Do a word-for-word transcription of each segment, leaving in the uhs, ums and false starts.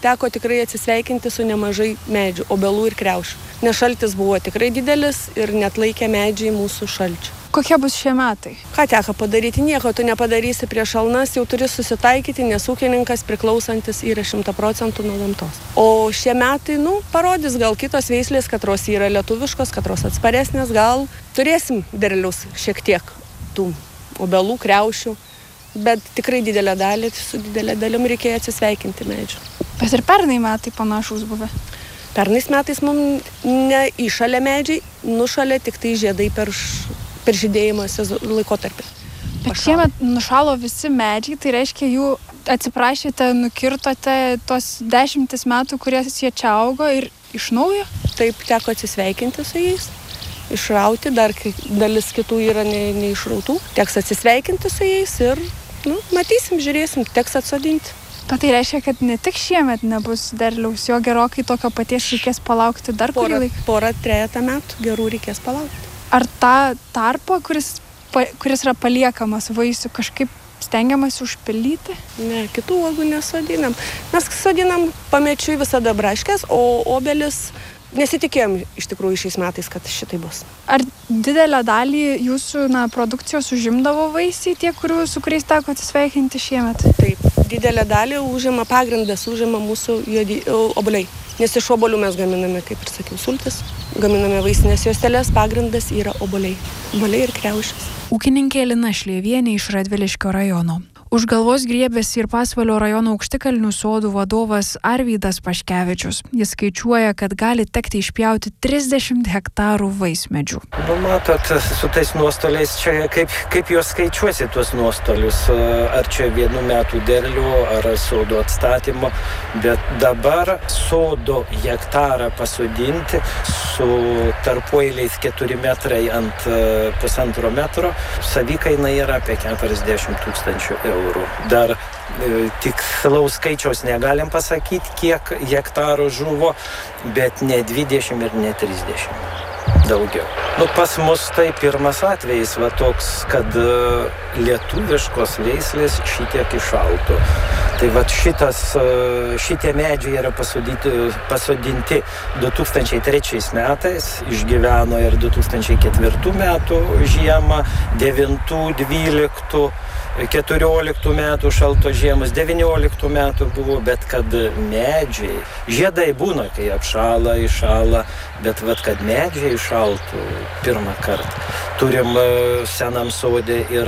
teko tikrai atsisveikinti su nemažai medžių, obelų ir kriaušių. Nes šaltis buvo tikrai didelis ir net laikė medžiai mūsų šalčių. Kokie bus šie metai? Ką teko padaryti? Nieko tu nepadarysi prieš šalnas, jau turi susitaikyti, nes ūkininkas priklausantis yra šimta procentų nuo gamtos. O šie metai, nu, parodys gal kitos veislės, katros yra lietuviškos, katros atsparesnės, gal turėsim derlius šiek tiek tų obelų, kriaušių, bet tikrai didelę dalį, su didelė dalim reikėjo atsisveikinti medžių. Bet ir pernai metai panašus buvę. Pernais metais mums neįšalė medžiai, nušalė tik tai žiedai per, per žydėjimo laikotarpį. Bet šiemet nušalo visi medžiai, tai reiškia, jų atsiprašėte, nukirtote tos dešimtis metų, kurie jie čia augo ir iš naujo? Taip, teko atsisveikinti su jais, išrauti, dar dalis kitų yra ne, neišrautų. Teks atsisveikinti su jais ir, nu, matysim, žiūrėsim, teks atsodinti. Bet tai reiškia, kad ne tik šiemet nebus derliaus, jo gerokai tokio paties reikės palaukti dar kurį laiką? Porą, trejata metų gerų reikės palaukti. Ar tą tarpą, kuris, kuris yra paliekamas vaisių, kažkaip stengiamas užpildyti? Ne, kitų uogų nesodinam. Mes sodinam pamečiui visada braškes, o obelis nesitikėjom iš tikrųjų šiais metais, kad šitai bus. Ar didelę dalį jūsų na, produkcijos užimdavo vaisiai, tie, kurių, su kuriais teko atsisveikinti šiemet? Taip, didelę dalį užima pagrindas, užima mūsų juodi, obuoliai. Nes iš obuolių mes gaminame, kaip ir sakiau, sultis, gaminame vaisinės juosteles, pagrindas yra obuoliai. Obuoliai ir kriaušės. Ūkininkė Lina Šlėvienė iš Radviliškio rajono. Už galvos griebėsi ir Pasvalio rajono Aukštikalnių sodų vadovas Arvydas Paškevičius. Jis skaičiuoja, kad gali tekti išpjauti trisdešimt hektarų vaismedžių. Nu, matot, su tais nuostoliais čia, kaip, kaip juos skaičiuosi tuos nuostolius, ar čia vienų metų derlių, ar sodo atstatymo, bet dabar sodo hektarą pasodinti su tarpueiliais keturi metrai ant pusantro metro, savikaina yra apie keturiasdešimt tūkstančių eurų. Dar e, tikslaus skaičiaus negalim pasakyti, kiek hektarų žuvo, bet ne dvidešimt ir ne trisdešimt. Daugiau. Nu, pas mus tai pirmas atvejis va toks, kad uh, lietuviškos veislės šitiek išaltų. Tai va šitas, uh, šitie medžiai yra pasodinti, pasodinti du tūkstančiai trečiais metais, išgyveno ir du tūkstančiai ketvirtų metų žiemą, devintų, dvyliktų, keturioliktų metų šaltos žiemos, devynioliktų metų buvo, bet kad medžiai, žiedai būna, kai apšala, iššala, bet vat, kad medžiai iššaltų pirmą kartą. Turim senam sode ir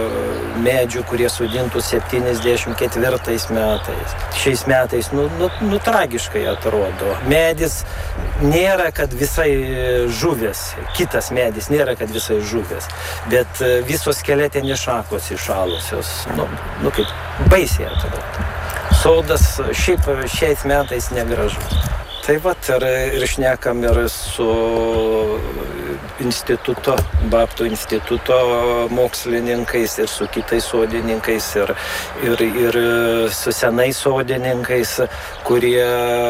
medžių, kurie sodintų septyniasdešimt ketvirtais metais. Šiais metais, nu, nu, nu tragiškai atrodo. Medis nėra, kad visai žuvęs, kitas medis nėra, kad visai žuvęs, bet visos skeletinės šakos iššalusios, nu, nu kaip baisiai atrodo. Sodas šiaip šiais metais negražu. Tai vat ir, ir šnekam ir su instituto, Babtų instituto mokslininkais ir su kitais sodininkais ir, ir, ir su senais sodininkais, kurie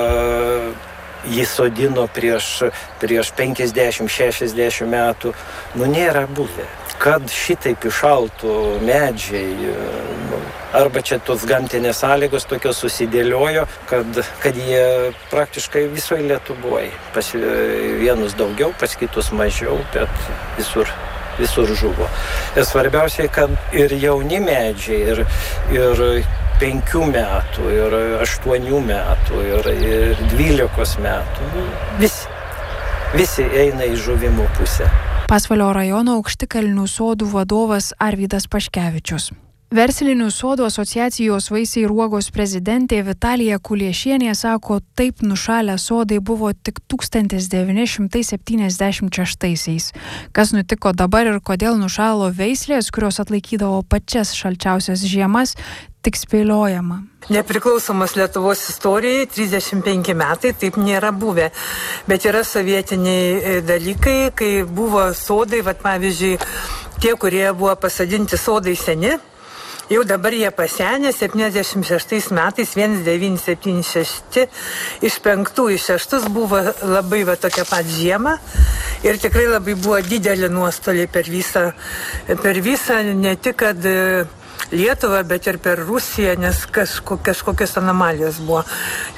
jį sodino prieš, prieš penkiasdešimt šešiasdešimt metų. Nu, nėra buvę. Kad šitaip išaltų medžiai, nu, arba čia tos gamtinės sąlygos tokios susidėliojo, kad, kad jie praktiškai visoje Lietuvoje, pas vienus daugiau, pas kitus mažiau, bet visur, visur žuvo. Ir svarbiausiai, kad ir jauni medžiai, ir, ir penkių metų, ir aštuonių metų, ir, ir dvylikos metų, nu, visi, visi eina į žuvimo pusę. Pasvalio rajono Aukštikalnių sodų vadovas Arvydas Paškevičius. Verslinių sodų asociacijos Vaisiai ir uogos prezidentė Vitalija Kuliešienė sako, taip nušalę sodai buvo tik tūkstantis devyni šimtai septyniasdešimt šeštaisiais. Kas nutiko dabar ir kodėl nušalo veislės, kurios atlaikydavo pačias šalčiausias žiemas, tik spėliojama. Nepriklausomos Lietuvos istorijai trisdešimt penki metai taip nėra buvę, bet yra sovietiniai dalykai, kai buvo sodai, vat, pavyzdžiui, tie, kurie buvo pasodinti sodai seni, jau dabar jie pasenė, septyniasdešimt šeštais metais, vienas devyni septyni šeši, iš penktų į šeštus buvo labai va, tokia pat žiema ir tikrai labai buvo didelį nuostolį per visą, per visą ne tik, kad Lietuvą, bet ir per Rusiją, nes kažko, kažkokios anomalijos buvo.